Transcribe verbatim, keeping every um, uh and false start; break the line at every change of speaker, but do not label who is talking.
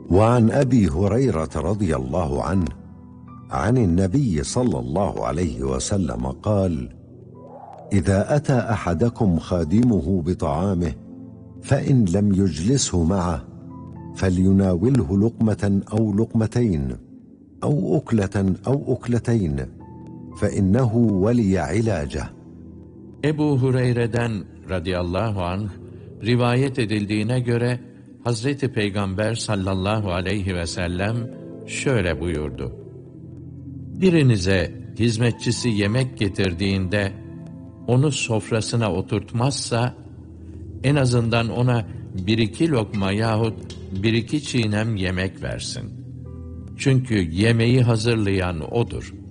وعن أبي هريرة رضي الله عنه عن النبي صلى الله عليه وسلم قال: إذا أتى أحدكم خادمه بطعامه فإن لم يجلسه معه فليناوله لقمة أو لقمتين أو أكلة أو أكلتين فإنه ولي علاجه.
Ebu Hureyre'den radıyallahu anh rivayet edildiğine göre Hazreti Peygamber sallallahu aleyhi ve sellem şöyle buyurdu: Birinize hizmetçisi yemek getirdiğinde onu sofrasına oturtmazsa en azından ona bir iki lokma yahut bir iki çiğnem yemek versin. Çünkü yemeği hazırlayan odur.